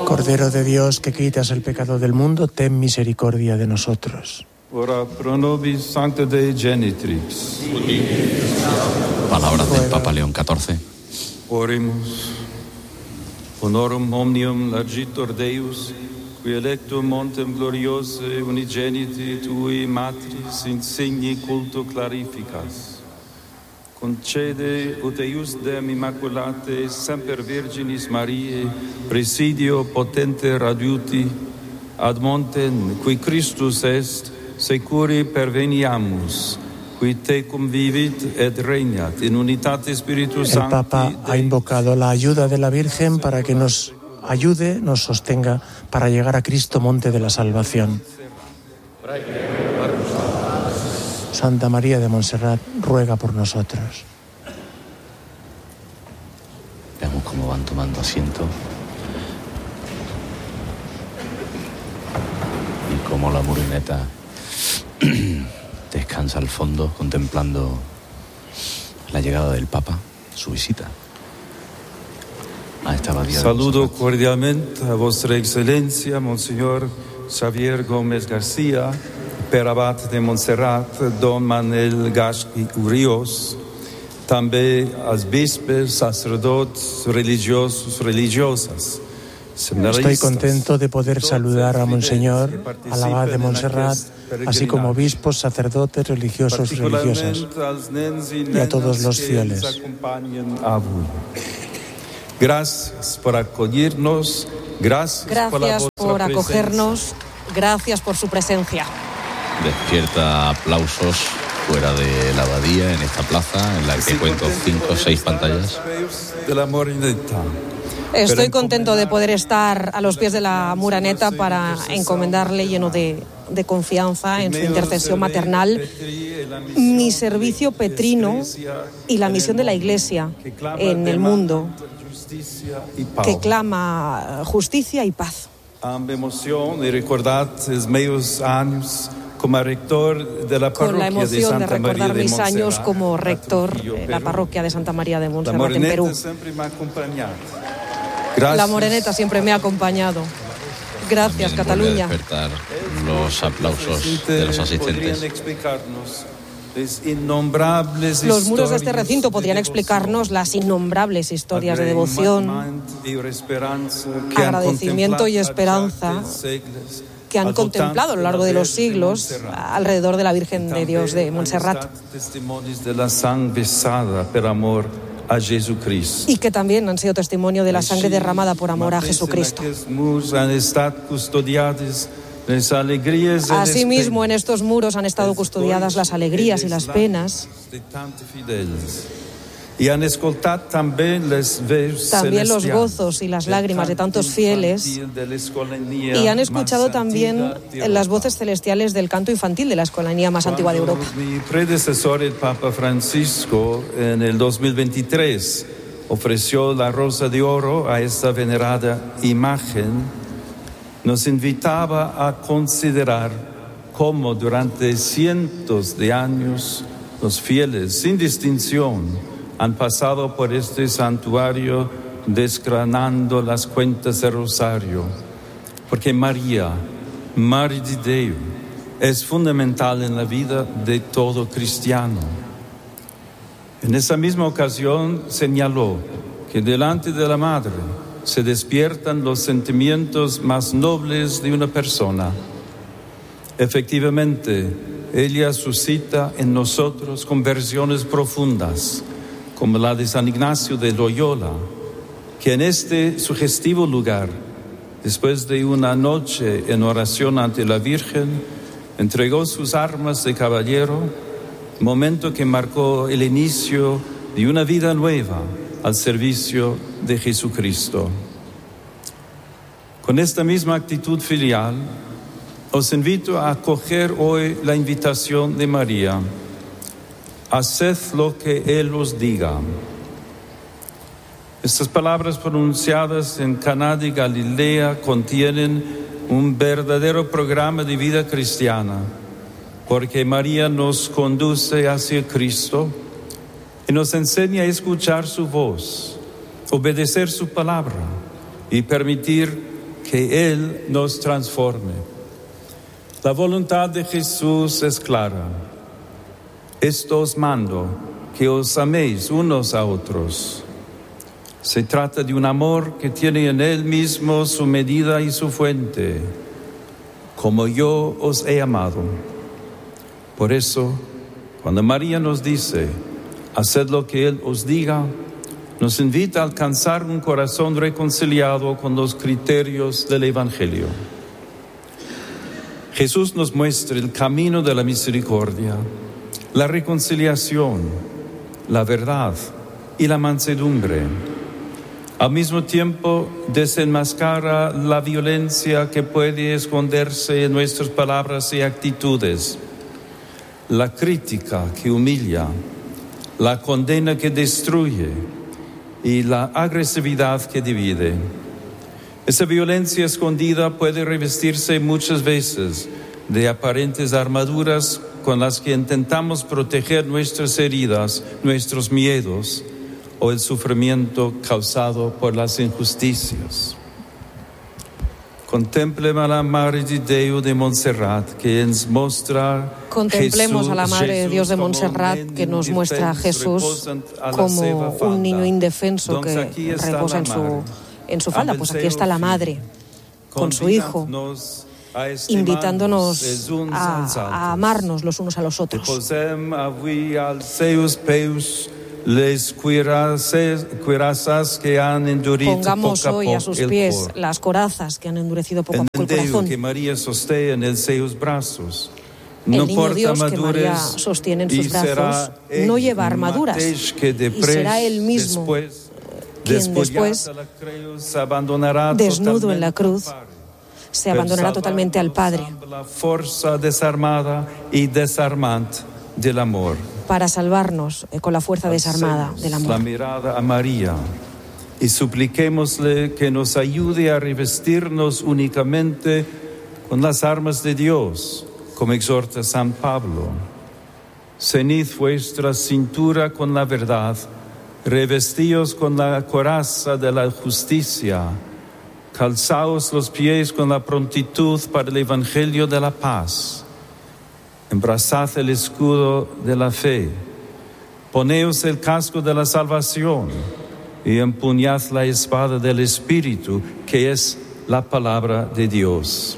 Cordero de Dios, que quitas el pecado del mundo, ten misericordia de nosotros. Ora pro nobis Sancta Dei Genitrix. Palabras del Papa León XIV. Oremus. Honorum omnium largitor Deus, qui electum montem gloriose unigeniti tui matris insigni culto clarificas. Concede ut eiusdem immaculate semper Virginis Mariae presidio potente radiuti ad montem qui Christus est securi perveniamus, qui tecum vivit et regnat in unitate Spiritus El Sancti. Papa ha invocado la ayuda de la Virgen para que nos ayude, nos sostenga para llegar a Cristo, monte de la salvación. Santa María de Montserrat, ruega por nosotros. Veamos cómo van tomando asiento y cómo la Murineta descansa al fondo contemplando la llegada del Papa, su visita a esta abadía. Saludo cordialmente a Vuestra Excelencia, Monseñor Xavier Gómez García, per abad de Montserrat, Don Manuel Gasqui Urios, també als bispes, sacerdots, religiosos, religiosas. Estoy contento de poder saludar a Monseñor, al abad de Montserrat, así como obispos, sacerdotes, religiosos y religiosas, y a todos los fieles. Gracias por acogernos, gracias por acogernos, gracias por su presencia. Despierta aplausos fuera de la abadía, en esta plaza, en la que cuento 5 o 6 pantallas. Estoy contento de poder estar a los pies de la Muraneta para encomendarle, lleno de confianza en su intercesión maternal, mi servicio petrino y la misión de la Iglesia en el mundo, que clama justicia y paz. Con la emoción de recordar mis años como rector de la parroquia de Santa María de Montserrat en Perú. La Moreneta siempre me ha acompañado. Gracias, Cataluña. Despertar los aplausos de los asistentes. Los muros de este recinto podrían explicarnos las innombrables historias de devoción, agradecimiento y esperanza que han contemplado a lo largo de los siglos alrededor de la Virgen de Dios de Montserrat. Y que también han sido testimonio de la sangre derramada por amor a Jesucristo. Asimismo, en estos muros han estado custodiadas las alegrías y las penas, también los gozos y las lágrimas de tantos fieles, y han escuchado también las voces celestiales del canto infantil de la escolanía más antigua de Europa. Mi predecesor, el Papa Francisco, en el 2023 ofreció la rosa de oro a esta venerada imagen. Nos invitaba a considerar cómo durante cientos de años los fieles, sin distinción, han pasado por este santuario desgranando las cuentas del rosario, porque María, Madre de Dios, es fundamental en la vida de todo cristiano. En esa misma ocasión señaló que delante de la Madre se despiertan los sentimientos más nobles de una persona. Efectivamente, ella suscita en nosotros conversiones profundas, como la de San Ignacio de Loyola, que en este sugestivo lugar, después de una noche en oración ante la Virgen, entregó sus armas de caballero, momento que marcó el inicio de una vida nueva al servicio de Jesucristo. Con esta misma actitud filial, os invito a acoger hoy la invitación de María. Haced lo que Él os diga. Estas palabras pronunciadas en Caná de Galilea contienen un verdadero programa de vida cristiana, porque María nos conduce hacia Cristo y nos enseña a escuchar su voz, obedecer su palabra y permitir que Él nos transforme. La voluntad de Jesús es clara. Esto os mando, que os améis unos a otros. Se trata de un amor que tiene en Él mismo su medida y su fuente, como yo os he amado. Por eso, cuando María nos dice, haced lo que Él os diga, nos invita a alcanzar un corazón reconciliado con los criterios del Evangelio. Jesús nos muestra el camino de la misericordia, la reconciliación, la verdad y la mansedumbre. Al mismo tiempo, desenmascara la violencia que puede esconderse en nuestras palabras y actitudes, la crítica que humilla, la condena que destruye y la agresividad que divide. Esa violencia escondida puede revestirse muchas veces de aparentes armaduras con las que intentamos proteger nuestras heridas, nuestros miedos o el sufrimiento causado por las injusticias. Contemplem a la Mare di Deo de Montserrat, que ens mostra Contemplemos a la Madre de Dios de Montserrat, que nos muestra a Jesús como un niño indefenso que reposa en su falda. Pues aquí está la Madre con su Hijo, invitándonos a amarnos los unos a los otros. Pongamos hoy a sus pies las corazas que han endurecido poco a poco el corazón. El niño Dios que María sostiene en sus brazos no lleva armaduras y será Él mismo quien después, desnudo en la cruz, se abandonará totalmente al Padre para salvarnos con la fuerza desarmada del amor. La mirada a María y supliquémosle que nos ayude a revestirnos únicamente con las armas de Dios, como exhorta San Pablo. Ceñid vuestra cintura con la verdad, revestíos con la coraza de la justicia, calzaos los pies con la prontitud para el evangelio de la paz. Embrazad el escudo de la fe, poneos el casco de la salvación y empuñad la espada del Espíritu, que es la palabra de Dios.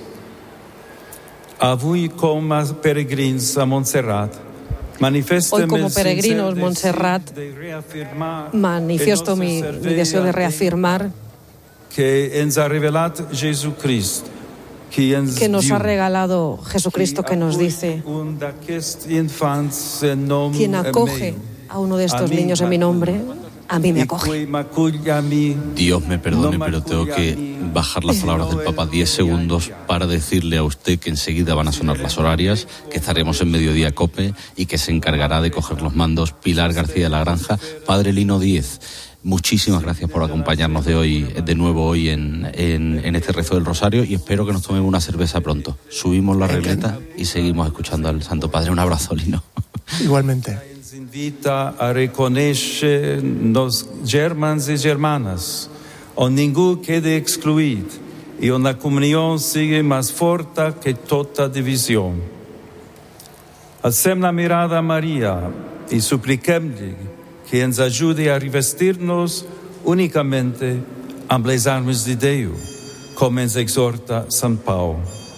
Avui com a peregrins a Montserrat, hoy como peregrinos Montserrat manifiesto mi deseo de reafirmar que ens ha revelat Jesucristo, que nos ha regalado Jesucristo, que nos dice: quien acoge a uno de estos niños en mi nombre, a mí me acoge. Dios me perdone, pero tengo que bajar las palabras del Papa 10 segundos para decirle a usted que enseguida van a sonar las horarias, que estaremos en Mediodía Cope y que se encargará de coger los mandos Pilar García de la Granja. Padre Lino Díez, muchísimas gracias por acompañarnos de nuevo hoy en este rezo del Rosario, y espero que nos tomemos una cerveza pronto. Subimos la regleta y seguimos escuchando al Santo Padre. Un abrazo, Lino. Igualmente. Ens invita a reconocernos germans y germanas, on ningú quede excluido y on la comunión sigue más fuerte que toda división. Alcem la mirada a María y supliquem-li que ens ajude a revestir-nos únicamente amb les armes de Déu, com ens exhorta Sant Pau.